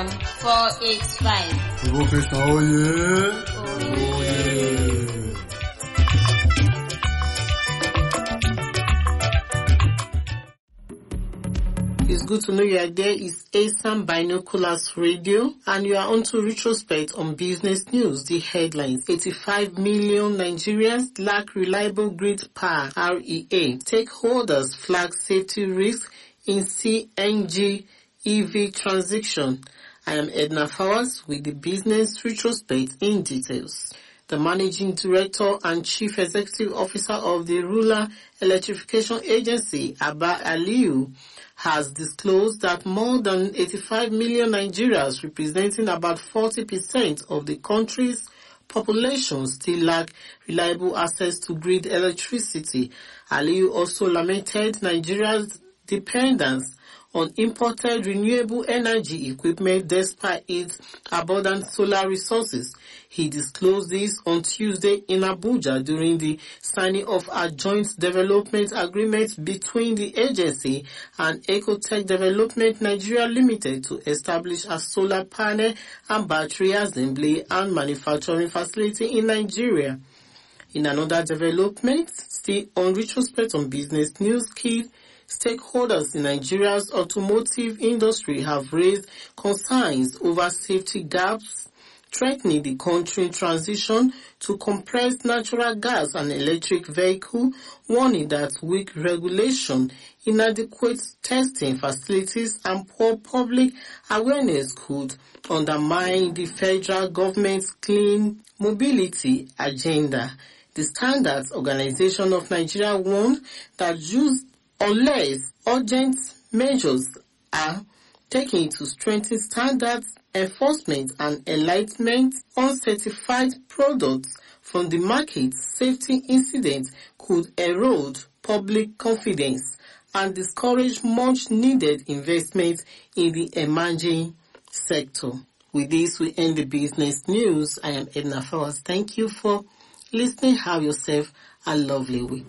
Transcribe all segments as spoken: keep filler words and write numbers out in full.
four eight five. Professor Oye. Oye. It's good to know you are there. It's ASAM Binoculars Radio, and you are on to Retrospect on Business News. The headlines: eighty-five million Nigerians lack reliable grid power, R E A. Stakeholders flag safety risks in C N G E V transition. I am Edna Fowers with the Business Retrospect in details. The Managing Director and Chief Executive Officer of the Rural Electrification Agency, Abba Aliyu, has disclosed that more than eighty-five million Nigerians, representing about forty percent of the country's population, still lack reliable access to grid electricity. Aliyu also lamented Nigeria's dependence on imported renewable energy equipment despite its abundant solar resources. He disclosed this on Tuesday in Abuja during the signing of a joint development agreement between the agency and Ecotech Development Nigeria Limited to establish a solar panel and battery assembly and manufacturing facility in Nigeria. In another development, still on Retrospect on Business News, key stakeholders in Nigeria's automotive industry have raised concerns over safety gaps threatening the country's transition to compressed natural gas and electric vehicle, warning that weak regulation, inadequate testing facilities, and poor public awareness could undermine the federal government's clean mobility agenda. The Standards Organization of Nigeria warned that use unless urgent measures are taken to strengthen standards enforcement and enlightenment on certified products from the market, safety incidents could erode public confidence and discourage much needed investment in the emerging sector. With this, we end the business news. I am Edna Fowers. Thank you for listening. Have yourself a lovely week.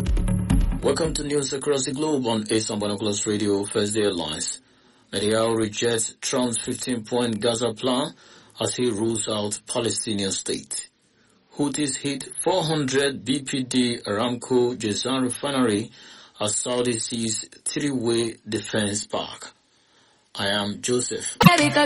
Welcome to news across the globe on ASAM Binoculars Radio. First day headlines. Netanyahu rejects Trump's fifteen-point Gaza plan as he rules out Palestinian state. Houthis hit four hundred B P D Aramco Jazan refinery as Saudi sees three-way defense park. I am Joseph.